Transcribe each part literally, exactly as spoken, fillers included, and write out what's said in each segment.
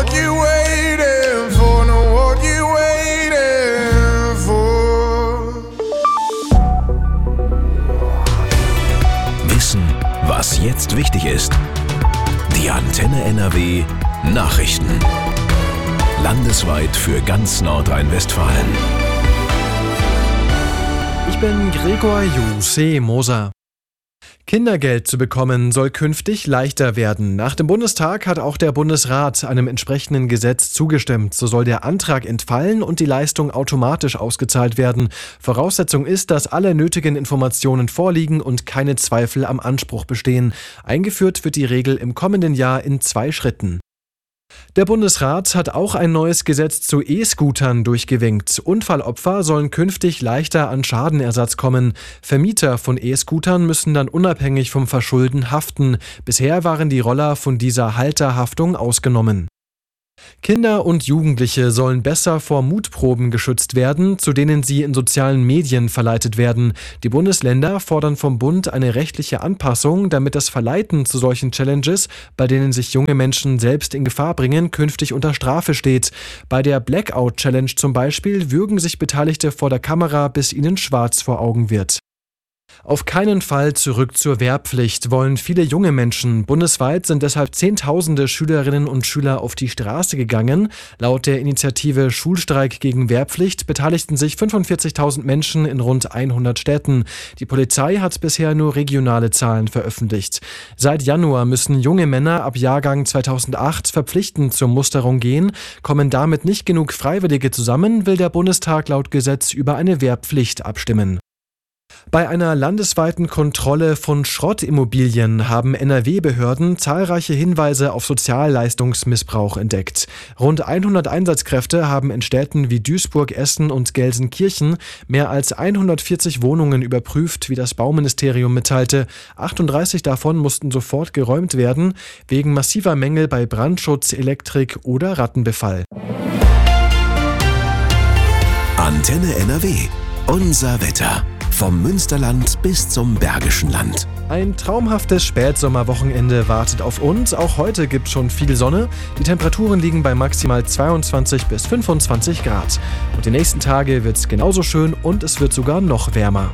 what you waiting for, know what you waiting for. Wissen, was jetzt wichtig ist. Die Antenne N R W Nachrichten. Landesweit für ganz Nordrhein-Westfalen. Ich bin Gregor Juse Moser. Kindergeld zu bekommen soll künftig leichter werden. Nach dem Bundestag hat auch der Bundesrat einem entsprechenden Gesetz zugestimmt. So soll der Antrag entfallen und die Leistung automatisch ausgezahlt werden. Voraussetzung ist, dass alle nötigen Informationen vorliegen und keine Zweifel am Anspruch bestehen. Eingeführt wird die Regel im kommenden Jahr in zwei Schritten. Der Bundesrat hat auch ein neues Gesetz zu E-Scootern durchgewinkt. Unfallopfer sollen künftig leichter an Schadenersatz kommen. Vermieter von E-Scootern müssen dann unabhängig vom Verschulden haften. Bisher waren die Roller von dieser Halterhaftung ausgenommen. Kinder und Jugendliche sollen besser vor Mutproben geschützt werden, zu denen sie in sozialen Medien verleitet werden. Die Bundesländer fordern vom Bund eine rechtliche Anpassung, damit das Verleiten zu solchen Challenges, bei denen sich junge Menschen selbst in Gefahr bringen, künftig unter Strafe steht. Bei der Blackout-Challenge zum Beispiel würgen sich Beteiligte vor der Kamera, bis ihnen schwarz vor Augen wird. Auf keinen Fall zurück zur Wehrpflicht wollen viele junge Menschen. Bundesweit sind deshalb Zehntausende Schülerinnen und Schüler auf die Straße gegangen. Laut der Initiative Schulstreik gegen Wehrpflicht beteiligten sich fünfundvierzigtausend Menschen in rund hundert Städten. Die Polizei hat bisher nur regionale Zahlen veröffentlicht. Seit Januar müssen junge Männer ab Jahrgang zweitausendacht verpflichtend zur Musterung gehen. Kommen damit nicht genug Freiwillige zusammen, will der Bundestag laut Gesetz über eine Wehrpflicht abstimmen. Bei einer landesweiten Kontrolle von Schrottimmobilien haben N R W-Behörden zahlreiche Hinweise auf Sozialleistungsmissbrauch entdeckt. Rund hundert Einsatzkräfte haben in Städten wie Duisburg, Essen und Gelsenkirchen mehr als hundertvierzig Wohnungen überprüft, wie das Bauministerium mitteilte. achtunddreißig davon mussten sofort geräumt werden, wegen massiver Mängel bei Brandschutz, Elektrik oder Rattenbefall. Antenne N R W. Unser Wetter. Vom Münsterland bis zum Bergischen Land. Ein traumhaftes Spätsommerwochenende wartet auf uns. Auch heute gibt es schon viel Sonne. Die Temperaturen liegen bei maximal zweiundzwanzig bis fünfundzwanzig Grad. Und die nächsten Tage wird es genauso schön und es wird sogar noch wärmer.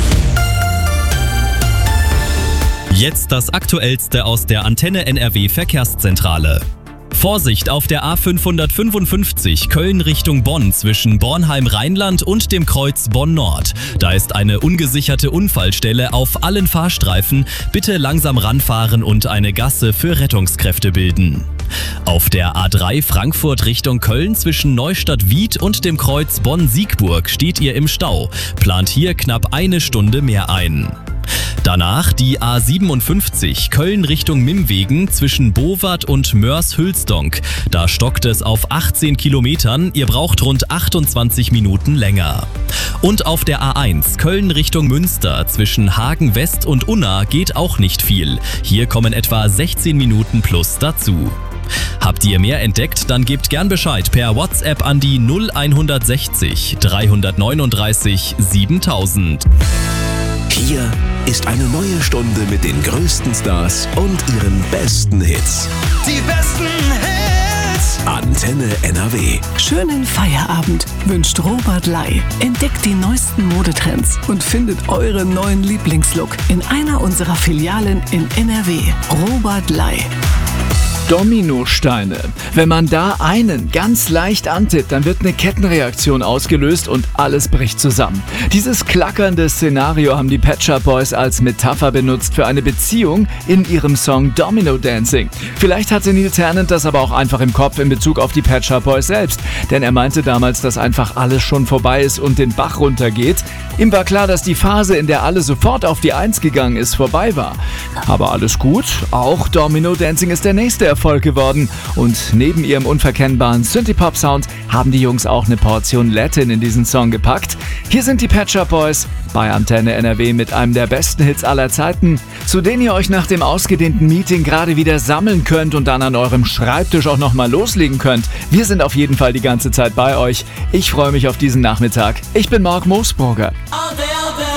Jetzt das Aktuellste aus der Antenne N R W Verkehrszentrale. Vorsicht auf der A fünfhundertfünfundfünfzig Köln Richtung Bonn zwischen Bornheim-Rheinland und dem Kreuz Bonn-Nord. Da ist eine ungesicherte Unfallstelle auf allen Fahrstreifen. Bitte langsam ranfahren und eine Gasse für Rettungskräfte bilden. Auf der A drei Frankfurt Richtung Köln zwischen Neustadt-Wied und dem Kreuz Bonn-Siegburg steht ihr im Stau. Plant hier knapp eine Stunde mehr ein. Danach die A siebenundfünfzig Köln Richtung Mimmwegen zwischen Bowart und Mörs-Hülsdonk. Da stockt es auf achtzehn Kilometern, ihr braucht rund achtundzwanzig Minuten länger. Und auf der A eins Köln Richtung Münster zwischen Hagen West und Unna geht auch nicht viel. Hier kommen etwa sechzehn Minuten plus dazu. Habt ihr mehr entdeckt, dann gebt gern Bescheid per WhatsApp an die null hundertsechzig dreihundertneununddreißig siebentausend. Hier ist eine neue Stunde mit den größten Stars und ihren besten Hits. Die besten Hits. Antenne N R W. Schönen Feierabend wünscht Robert Lai. Entdeckt die neuesten Modetrends und findet euren neuen Lieblingslook in einer unserer Filialen in N R W. Robert Lai. Dominosteine. Wenn man da einen ganz leicht antippt, dann wird eine Kettenreaktion ausgelöst und alles bricht zusammen. Dieses klackernde Szenario haben die Pet Shop Boys als Metapher benutzt für eine Beziehung in ihrem Song Domino Dancing. Vielleicht hatte Nils Hernand das aber auch einfach im Kopf in Bezug auf die Pet Shop Boys selbst, denn er meinte damals, dass einfach alles schon vorbei ist und den Bach runtergeht. Ihm war klar, dass die Phase, in der alle sofort auf die Eins gegangen ist, vorbei war. Aber alles gut, auch Domino Dancing ist der nächste Erfolg geworden. Und neben ihrem unverkennbaren Synthie-Pop-Sound haben die Jungs auch eine Portion Latin in diesen Song gepackt. Hier sind die Pet Shop Boys bei Antenne N R W mit einem der besten Hits aller Zeiten, zu denen ihr euch nach dem ausgedehnten Meeting gerade wieder sammeln könnt und dann an eurem Schreibtisch auch nochmal loslegen könnt. Wir sind auf jeden Fall die ganze Zeit bei euch. Ich freue mich auf diesen Nachmittag. Ich bin Marc Moosburger.